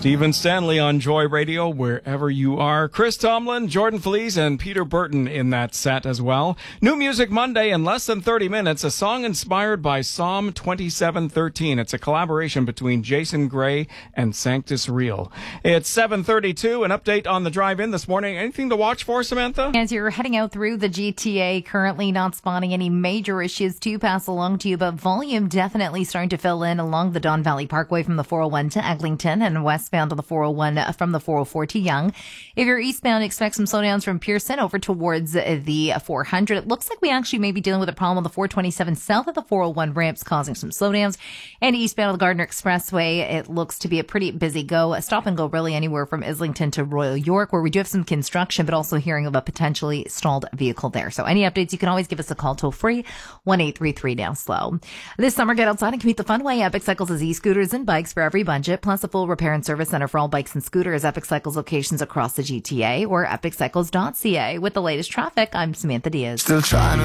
Stephen Stanley on Joy Radio, wherever you are. Chris Tomlin, Jordan Felice, and Peter Burton in that set as well. New Music Monday in less than 30 minutes, a song inspired by Psalm 27:13. It's a collaboration between Jason Gray and Sanctus Real. It's 7:32, an update on the drive-in this morning. Anything to watch for, Samantha? As you're heading out through the GTA, currently not spotting any major issues to pass along to you, but volume definitely starting to fill in along the Don Valley Parkway from the 401 to Eglinton and westbound on the 401 from the 404 to Yonge. If you're eastbound, expect some slowdowns from Pearson over towards the 400. It looks like we actually may be dealing with a problem on the 427 south of the 401 ramps causing some slowdowns. And eastbound on the Gardner Expressway, it looks to be a pretty busy go. Stop and go really anywhere from Islington to Royal York, where we do have some construction, but also hearing of a potentially stalled vehicle there. So any updates, you can always give us a call toll free, 1-833-NOW-SLOW. This summer, get outside and commute the fun way. Epic Cycles is e-scooters and bikes for every budget, plus a full repair and service center for all bikes and scooters. Epic Cycles locations across the GTA or epiccycles.ca. With the latest traffic, I'm Samantha Diaz. Still trying to